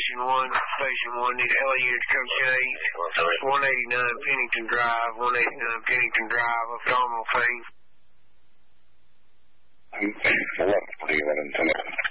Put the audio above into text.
Station 1, need LA unit to come chase. 189 Pennington Drive, up Normal Phase. What do you want to know?